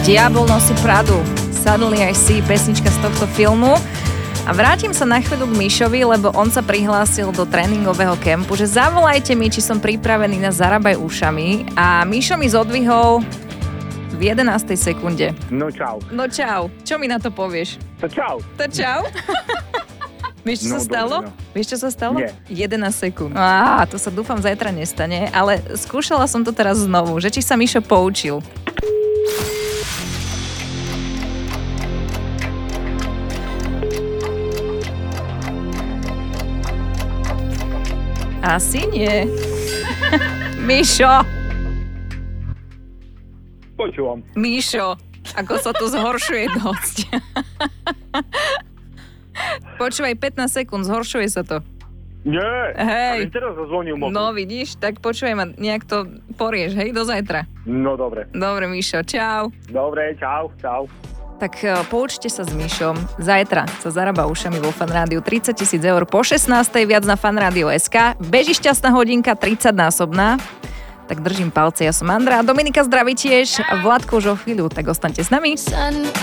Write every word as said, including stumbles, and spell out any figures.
Diabol nosí Pradu. Suddenly I See, pesnička z tohto filmu. A vrátim sa na chvíľu k Mišovi, lebo on sa prihlásil do tréningového kempu, že zavolajte mi, či som pripravený na Zarabaj ušami. A Mišo mi zodvihol v jedenástej sekunde. No čau. No čau. Čo mi na to povieš? To čau. To čau. Vieš, čo No, sa stalo? dobre, no. Vieš, čo sa stalo? Nie. jedenásť sekúnd. Á, to sa dúfam zajtra nestane, ale skúšala som to teraz znovu, že či sa Mišo poučil. Asi nie. Mišo! Počúvam. Mišo, ako sa to zhoršuje dosť. Počúvaj, pätnásť sekúnd, zhoršuje sa to. Nie. Hej. Ale teraz zazvonil mobil. No vidíš, tak počúvaj ma, nejak to porieš, hej, do zajtra. No dobre. Dobre, Mišo, čau. Dobre, čau, čau. Tak uh, poučte sa s Mišom. Zajtra sa zarába ušami vo Fan Rádiu tridsať tisíc eur po šestnástej, viac na fanradio bodka es ká. Beží šťastná hodinka tridsaťnásobná. Tak držím palce, ja som Andra. Dominika zdraví tiež. Vladko už o chvíľu, tak ostaňte s nami.